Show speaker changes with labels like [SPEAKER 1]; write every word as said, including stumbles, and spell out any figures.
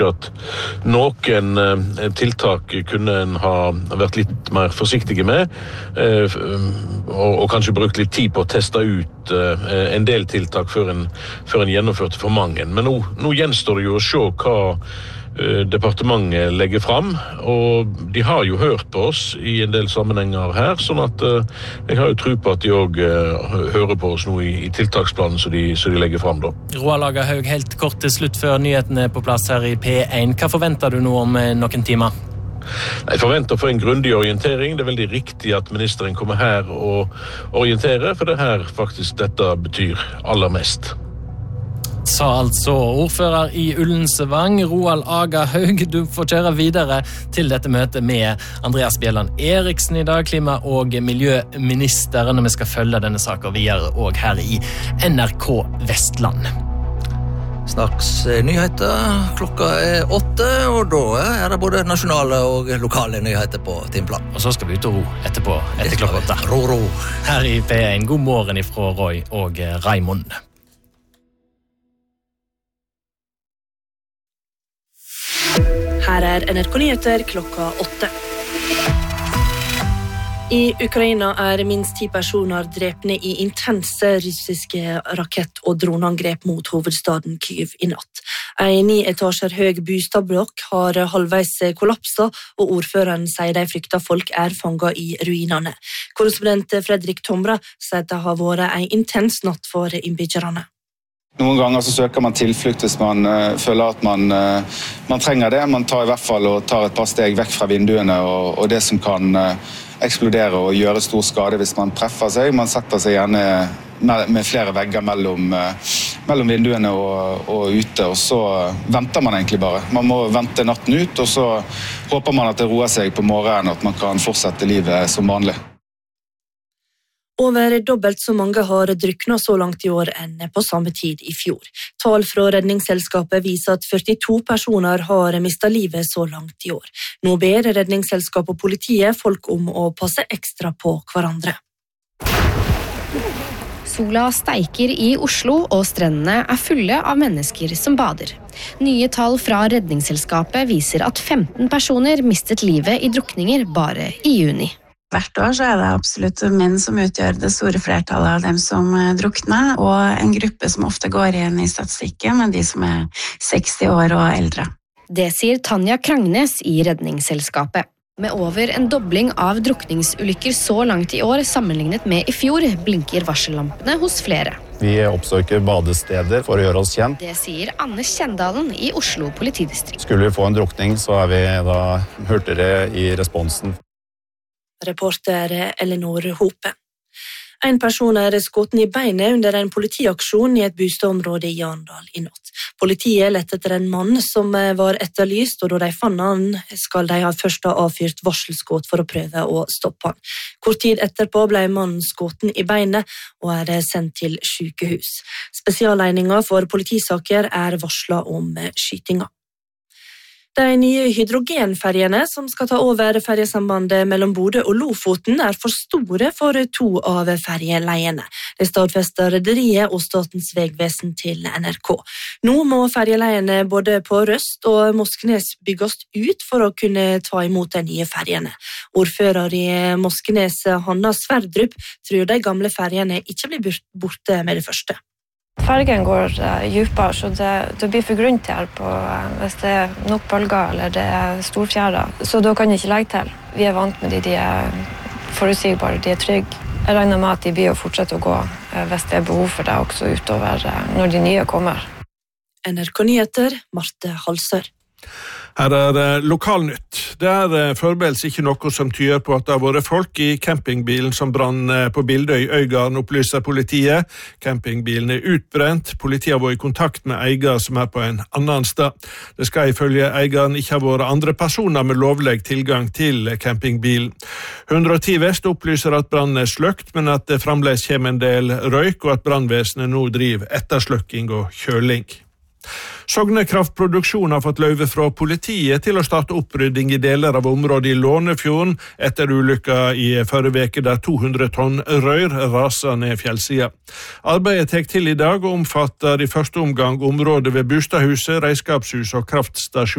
[SPEAKER 1] at noen eh, tiltak kunne en ha vært litt mer forsiktige med, eh, og, og kanskje brukt litt tid på å teste ut eh, en del tiltak før en, før en gjennomførte for mange. Men nå, nå gjenstår det jo å se hva eh, departementet legger fram, og de har jo hørt på oss i en del sammenhenger her, sånn at eh, jeg har jo tro på at de også eh, hører på oss nå i, i tiltaksplanen som de, som de legger fram da.
[SPEAKER 2] Roald Aga Haug, helt kort til slutt før nyhetene på plass her i P én. Hva forventer du nå om noen timer?
[SPEAKER 1] Jeg forventer for en grundig orientering. Det er veldig riktig at ministeren kommer her og orienterer, for det er her faktisk dette betyr aller mest.
[SPEAKER 2] Sa altså ordfører i Ullensvang, Roald Aga Haug. Du får kjøre videre til dette møtet med Andreas Bjelland Eriksen i dag, klima- og miljøministeren, og vi skal følge denne saken videre og her i N R K Vestland.
[SPEAKER 3] Snakks nyheter, klokka er åtte, og da er det både nasjonale og lokale nyheter på timeplan.
[SPEAKER 2] Og så skal vi ut og ro etterpå, etter klokka åtte.
[SPEAKER 3] Ro, ro.
[SPEAKER 2] Her i P én, god morgen ifra Roy og Raimond.
[SPEAKER 4] Her er N R K Nyheter klokka åtte. I Ukraina er minst ti personer drepne i intense russiske rakett- og dronangrep mot hovedstaden Kyiv i natt. En ni etasjer høy bostadblokk har halvveis kollapset, og ordføreren sier de frykter folk er fanget i ruinene. Korrespondent Fredrik Tomra sier at det har vært en intens natt for innbyggerne.
[SPEAKER 5] Noen ganger så søker man tilflukt hvis man uh, føler at man, uh, man trenger det. Man tar i hvert fall og tar et par steg vekk fra vinduene og, og det som kan uh, eksplodere og gjøre stor skade hvis man treffer seg. Man setter seg gjerne med, med flere vegger mellom, uh, mellom vinduene og, og ute, og så venter man egentlig bare. Man må vente natten ut, og så håper man at det roer seg på morgenen, at man kan fortsette livet som vanlig.
[SPEAKER 4] Over dobbelt så mange har druknet så langt i år enn på samme tid i fjor. Tall fra redningsselskapet viser at førtito personer har mistet livet så langt i år. Nå ber redningsselskapet og politiet folk om å passe ekstra på hverandre.
[SPEAKER 6] Sola steiker i Oslo, og strendene er fulle av mennesker som bader. Nye tall fra redningsselskapet viser at femten personer mistet livet i drukninger bare i juni.
[SPEAKER 7] Hvert år så er det absolutt menn som utgjør det store flertallet av dem som drukner, og en gruppe som ofte går igjen i statistikken med de som er seksti år og eldre.
[SPEAKER 6] Det sier Tanja Krangnes i Redningsselskapet. Med over en dobling av drukningsulykker så langt i år sammenlignet med i fjor, blinker varsellampene hos flere.
[SPEAKER 8] Vi oppsøker badesteder for å gjøre oss kjent.
[SPEAKER 6] Det sier Anne Kjendalen i Oslo politidistrikt.
[SPEAKER 8] Skulle vi få en drukning, så er vi da hurtigere i responsen.
[SPEAKER 4] Reporter Elinor Hope. En person er skutt i beinet under en politiaksjon i et bostadområde i Arendal i natt. Politiet lette etter en mann som var etterlyst, og da de fant han, skal de ha først ha avfyrt varselskudd for å prøve å stoppe han. Kort tid etterpå ble mannen skutt i beinet og er sendt til sykehus. Spesiallegningen for politisaker er varslet om skytinga. De nye hydrogenferjene som skal ta over ferjesambandet mellom Bodø og Lofoten er for store for to av ferjeleiene. Det stadfester rederiet og Statens vegvesen til N R K. Nå må ferjeleiene både på Røst og Moskenes bygges ut for å kunne ta imot de nye ferjene. Ordfører i Moskenes, Hanna Sverdrup, tror de gamle ferjene ikke blir borte med det første.
[SPEAKER 9] Fergen går uh, djupere, så det, det blir for grunt her på, uh, hvis det er nok bølger eller det er storfjæra. Så da kan jeg ikke legge til. Vi er vant med de, de er forutsigbare, de er trygge. Jeg regner med at de blir å fortsette å gå uh, hvis det er behov for det også utover uh, når de nye kommer.
[SPEAKER 4] N R K Nyheter, Marte Halsør.
[SPEAKER 10] Her er lokalnytt. Det er forberedes ikke noe som tyder på at det har vært folk i campingbilen som brann på Bildøy i Øygarden, opplyser politiet. Campingbilen er utbrent. Politiet har vært i kontakt med eier som er på en annen sted. Det skal ifølge eieren ikke ha vært andre personer med lovlig tilgang til campingbilen. hundre og ti Vest opplyser at brannen er sløkt, men at det fremdeles kommer en del røyk, og at brannvesenet nå driver ettersløkking og kjøling. Sogne kraftproduksjon har fått løyve fra politiet til å starte opprydding i deler av området i Lånefjorden etter ulykka i forrige uke der to hundre tonn rør raser ned fjellsida. Arbeidet tar til i dag og omfatter i første omgang området ved Bustadhuset, Reiskapshus og kraftstasjon.